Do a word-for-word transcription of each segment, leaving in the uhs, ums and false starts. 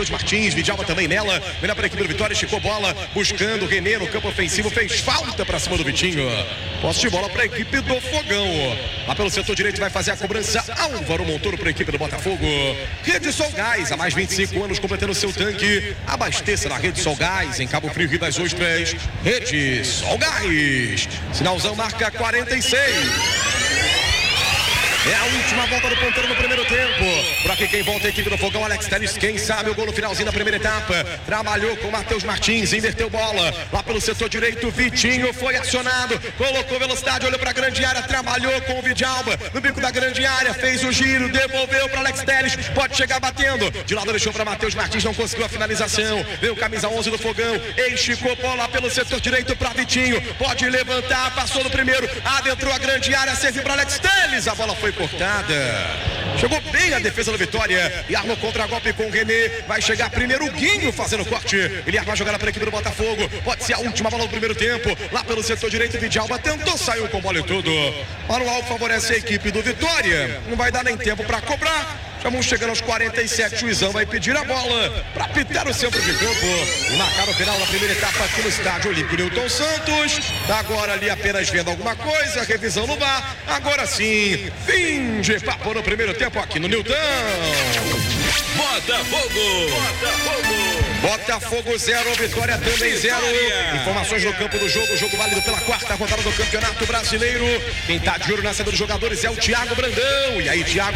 Matheus Martins, Vidalba também nela. Melhor para a equipe do Vitória, esticou bola, buscando o Renê no campo ofensivo, fez falta para cima do Vitinho. Posse de bola para a equipe do Fogão. Lá pelo setor direito vai fazer a cobrança Álvaro Montoro para a equipe do Botafogo. Rede Sol Gás, há mais de vinte e cinco anos completando seu tanque. Abasteça na Rede Sol Gás, em Cabo Frio, Rio das Ostras. Rede Sol Gás. Sinalzão marca quarenta e seis. É a última volta do ponteiro no primeiro tempo. Por aqui quem volta é a equipe do Fogão, Alex Telles. Quem sabe o gol no finalzinho da primeira etapa. Trabalhou com o Matheus Martins, inverteu bola. Lá pelo setor direito, Vitinho foi acionado. Colocou velocidade, olhou para a grande área. Trabalhou com o Vidalba no bico da grande área. Fez o giro, devolveu para Alex Telles. Pode chegar batendo. De lado deixou para Matheus Martins, não conseguiu a finalização. Veio camisa onze do Fogão. Esticou bola pelo setor direito para Vitinho. Pode levantar, passou no primeiro. Adentrou a grande área, serviu para Alex Telles. A bola foi cortada. Chegou bem a defesa do Vitória e armou contra-golpe com o Renê. Vai chegar primeiro o Guinho fazendo corte. Ele arma a jogada para a equipe do Botafogo. Pode ser a última bola do primeiro tempo. Lá pelo setor direito, Vidalba tentou, saiu com bola e tudo. Manual favorece a equipe do Vitória. Não vai dar nem tempo para cobrar. Já vamos chegando aos quarenta e sete. Juizão vai pedir a bola para pitar o centro de campo e marcar o final da primeira etapa aqui no estádio Olímpico Newton Santos. Tá agora ali apenas vendo alguma coisa, revisão no V A R. Agora sim, fim de papo no primeiro tempo aqui no Newton. Botafogo! Botafogo! Botafogo zero, Vitória também zero. Informações no campo do jogo, jogo válido pela quarta rodada do Campeonato Brasileiro. Quem tá de olho na saída dos jogadores é o Thiago Brandão. E aí, Thiago?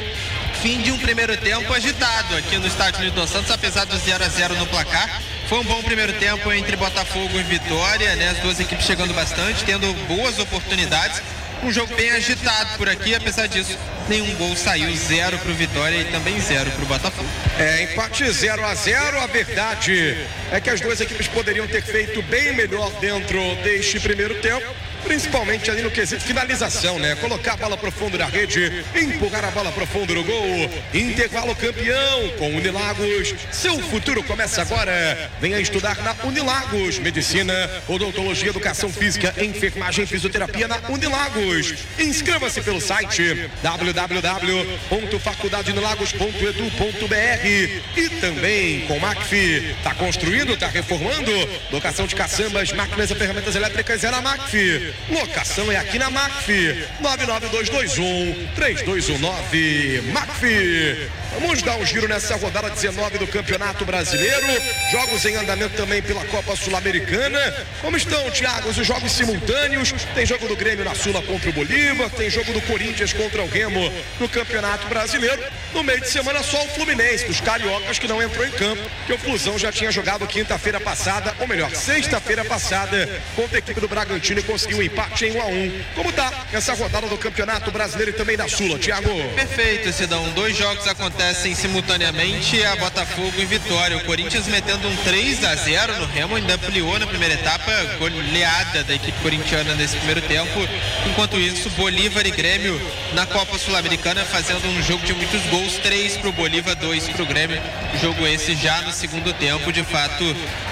Fim de um primeiro tempo agitado aqui no estádio Newton Santos, apesar do zero a zero no placar. Foi um bom primeiro tempo entre Botafogo e Vitória, né? As duas equipes chegando bastante, tendo boas oportunidades. Um jogo bem agitado por aqui, apesar disso, nenhum gol saiu, zero para o Vitória e também zero para o Botafogo. É, empate zero a zero. A verdade é que as duas equipes poderiam ter feito bem melhor dentro deste primeiro tempo. Principalmente ali no quesito finalização, né? Colocar a bola pro fundo da rede, empurrar a bola pro fundo do gol. Intervalo campeão com Unilagos. Seu futuro começa agora. Venha estudar na Unilagos. Medicina, odontologia, educação física, enfermagem, fisioterapia na Unilagos. Inscreva-se pelo site w w w ponto faculdade unilagos ponto edu ponto b r e também com Macfi. Tá construindo, tá reformando. Locação de caçambas, máquinas e ferramentas elétricas é na Macfi. Locação é aqui na Macfi. nove nove dois dois um, três dois um nove. Macfi. Vamos dar um giro nessa rodada dezenove do Campeonato Brasileiro. Jogos em andamento também pela Copa Sul-Americana. Como estão, Thiago, os jogos simultâneos? Tem jogo do Grêmio na Sula contra o Bolívar. Tem jogo do Corinthians contra o Remo no Campeonato Brasileiro. No meio de semana só o Fluminense, dos cariocas, que não entrou em campo, que o Flusão já tinha jogado quinta-feira passada, ou melhor, sexta-feira passada, contra a equipe do Bragantino e conseguiu um empate em um a um. Como tá essa rodada do Campeonato Brasileiro e também da Sula, Thiago? Perfeito, Cidão. Dois jogos acontecem simultaneamente, a Botafogo e Vitória. O Corinthians metendo um três a zero no Remo, ainda ampliou na primeira etapa, goleada da equipe corintiana nesse primeiro tempo. Enquanto isso, Bolívar e Grêmio na Copa Sul-Americana fazendo um jogo de muitos gols, três pro Bolívar, dois pro Grêmio. Jogo esse já no segundo tempo, de fato,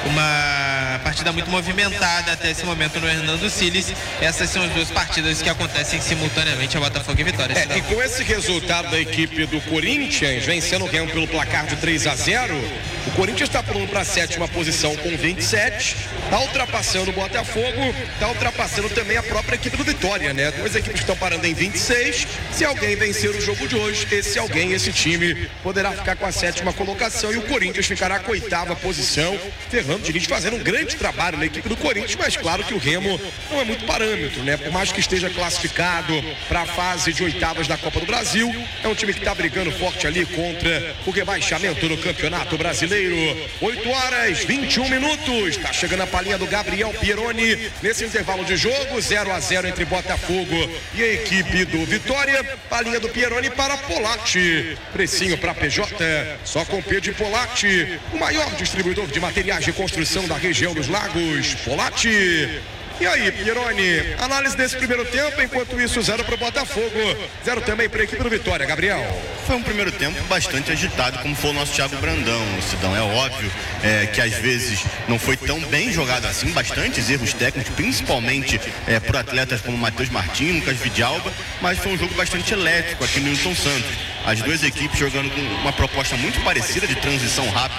uma partida muito movimentada até esse momento no Hernando Siles. Essas são as duas partidas que acontecem simultaneamente, a Botafogo e Vitória. É, e com esse resultado da equipe do Corinthians, vencendo o Remo pelo placar de três a zero, o Corinthians está pulando para a sétima posição com vinte e sete, está ultrapassando o Botafogo, está ultrapassando também a própria equipe do Vitória, né? Duas equipes que estão parando em vinte e seis. Se alguém vencer o jogo de hoje, esse alguém, esse time, poderá ficar com a sétima colocação e o Corinthians ficará com a oitava posição. Fernando Diniz fazendo um grande trabalho na equipe do Corinthians, mas claro que o Remo não é muito parâmetro, né? Por mais que esteja classificado para a fase de oitavas da Copa do Brasil, é um time que está brigando forte ali contra o rebaixamento no Campeonato Brasileiro. oito horas, vinte e um minutos. Está chegando a palhinha do Gabriel Pieroni nesse intervalo de jogo, zero a zero entre Botafogo e a equipe do Vitória. Palhinha do Pieroni para Polatti. Precinho para P J, só com P de Polatti, o maior distribuidor de materiais de construção da região dos Lagos. Polatti. E aí, Pieroni, análise desse primeiro tempo, enquanto isso, zero para o Botafogo, zero também para a equipe do Vitória, Gabriel. Foi um primeiro tempo bastante agitado, como foi o nosso Thiago Brandão, Cidão. É óbvio é, que às vezes não foi tão bem jogado assim, bastantes erros técnicos, principalmente é, por atletas como Matheus Martins, Lucas Vidalba, mas foi um jogo bastante elétrico aqui no Newton Santos. As duas equipes jogando com uma proposta muito parecida de transição rápida.